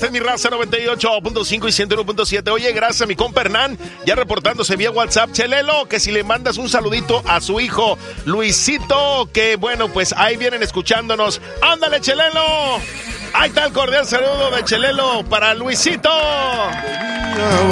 en mi raza 98.5 y 101.7. Oye, gracias a mi compa Hernán, ya reportándose vía WhatsApp. Chelelo, que si le mandas un saludito a su hijo Luisito, que bueno, pues ahí vienen escuchándonos. ¡Ándale, Chelelo! Ahí está el cordial saludo de Chelelo para Luisito.